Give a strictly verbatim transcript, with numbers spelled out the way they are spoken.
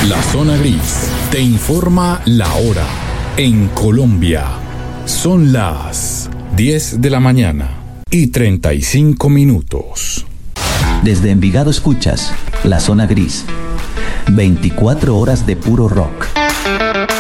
La Zona Gris te informa la hora. En Colombia son las diez de la mañana y treinta y cinco minutos. Desde Envigado escuchas La Zona Gris. veinticuatro horas de puro rock.